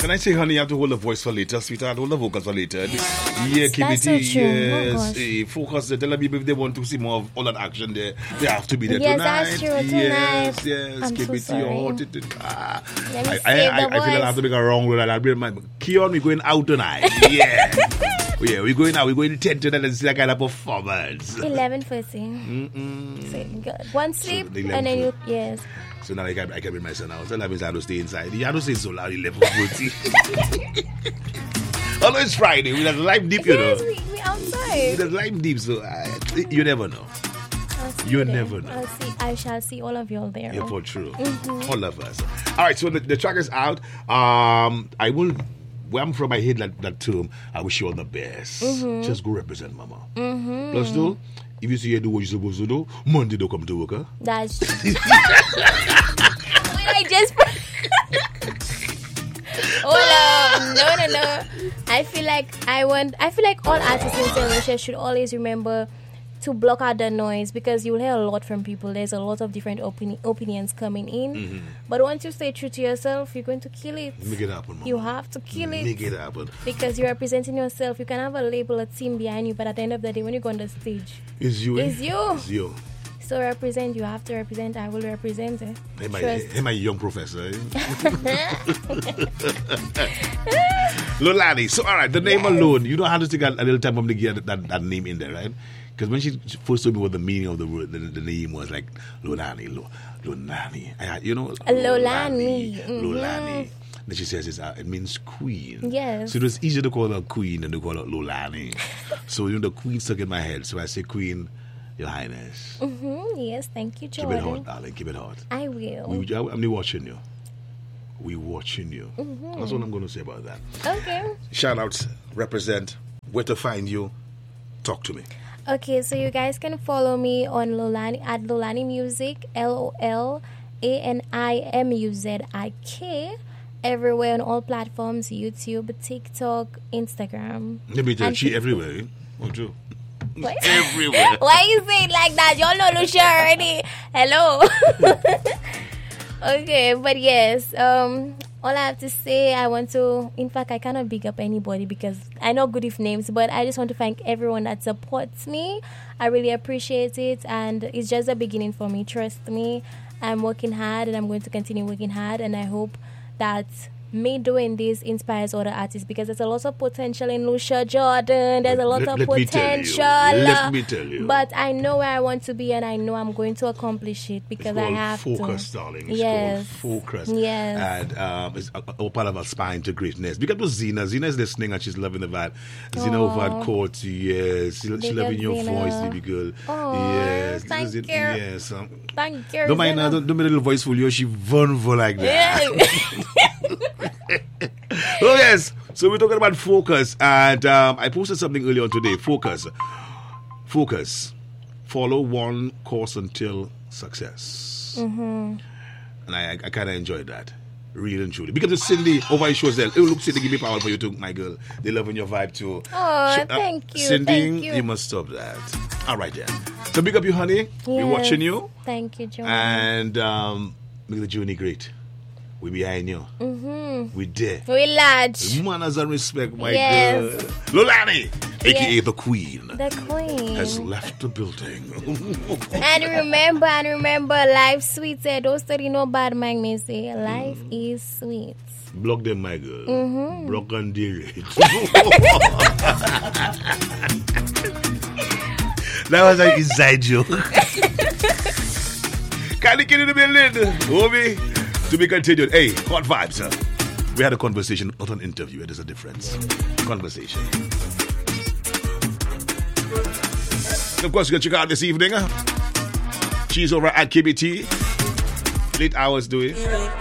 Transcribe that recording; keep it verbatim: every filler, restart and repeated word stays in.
Can I say, honey, you have to hold the voice for later, sweetheart? Hold the vocals for later. Yeah, K B T. That's so true. Yes. Oh, Hey, focus. Tell them people if they want to see more of all that action there, they have to be there yes, tonight. That's true. Yes, Tonight. yes. I'm K B T, so sorry. oh, t- t- ah. Let me I, save I, the I, I feel like I voice. have to make a wrong road. I'll be my Keon, we're going out tonight. Yeah. Yeah, we're going out. We're going to ten tonight and see that kind of performance. eleven fifteen. Mm-mm. So, good. One sleep, the and then you, yes. So now I can, I can bring my son out. So that means I have to stay inside. You have to stay so loud, eleven forty. Although it's Friday, we have live deep, you Yes, know. we, we outside. It is live deep, so I, you never know. I'll see You there. never know. I'll see. I shall see all of you all there. Yeah, for true. Mm-hmm. All of us. All right, so the, the track is out. Um, I will, where I'm from, I hate that, that term. I wish you all the best. Mm-hmm. Just go represent Mama. Mm-hmm. Plus, though, if you see you do what you're supposed to do, Monday don't come to work, huh? That's true. Wait, I just. Oh no, no, no, no! I feel like I want. I feel like all artists in Saint Lucia should always remember to block out the noise, because you'll hear a lot from people. There's a lot of different opini- opinions coming in. Mm-hmm. But once you stay true to yourself, you're going to kill it. Make it happen, Mama. You have to kill it. Make it happen. Because you're representing yourself. You can have a label, a team behind you, but at the end of the day, when you go on the stage, It's you. It's eh? you. It's you. so represent. You have to represent. I will represent it. Hey, my, Trust. hey, my young professor. Eh? Lolani. So, all right, the name Yes. alone, you don't have to take a, a little time for me to get that, that name in there, right? Because when she first told me what the meaning of the word, the, the name was like Lolani, Lo, Lolani. I, you know, Lolani. Mhm. Lolani. Then she says it's, uh, it means queen. Yes. So it was easier to call her queen than to call her Lolani. So, you know, the queen stuck in my head. So I say, Queen, Your Highness. Mm-hmm. Yes, thank you, Keep it hot, Jordan. darling. Keep it hot. I will. We, I'm watching you. We watching you. Mm-hmm. That's what I'm going to say about that. Okay. Shout out, represent, where to find you. Talk to me. Okay, so you guys can follow me on Lolani at Lolani Music, L O L A N I M U Z I K, everywhere on all platforms, YouTube, TikTok, Instagram. Let me tell you, And she Facebook. everywhere. Eh? Oh, true. What? Everywhere. Why you say it like that? Y'all know Lucia already. Hello. Okay, but yes, um, all I have to say, I want to, in fact, I cannot big up anybody because I know good if names, but I just want to thank everyone that supports me. I really appreciate it, and it's just a beginning for me. Trust me, I'm working hard, and I'm going to continue working hard, and I hope that me doing this inspires other artists, because there's a lot of potential in Lucia Jordan. There's a lot Let- of let me tell you. potential. Let me tell you. But I know where I want to be, and I know I'm going to accomplish it because It's I called have focus, to. darling. It's Yes. called focus. Yes. And um, it's a, a part of our spine to greatness. Because to Zena. Zena is listening and she's loving the vibe. Zena over at court, yes. She, she Big loving up, your Zena. voice, baby girl. Aw, yes. thank This is it. you. Yes. Um, Thank you. don't mind her. Don't, don't make a little voice for you. She vulnerable like that. Oh, yes. So we're talking about focus. And um, I posted something earlier on today. Focus. Focus. Follow one course until success. Mm-hmm. And I, I, I kind of enjoyed that. Really and truly. Because it's Cindy over your shows there. Oh, look, Cindy, give me power for you too, my girl. They loving your vibe too. Oh, Sh- uh, thank you. Cindy, Thank you. you must stop that. All right, then. So big up you, honey. We're Yes. watching you. Thank you, Jordan. And um, make the journey great. We behind you. Mm-hmm. We there. We large. Manners and respect, my Yes. girl. Lolani, a k a Yes. the Queen, The queen. has left the building. And remember, and remember, life sweet. Say, don't study no bad man, me say. Life is sweet. Block them, my girl. Mm-hmm. Block and deal it. That was an inside joke. Candy Kid in the building. Obi, to be continued. Hey, hot vibes, sir. We had a conversation, not an interview. There's a difference. Conversation. Of course, you can check out this evening. She's over at K B T. Late hours doing.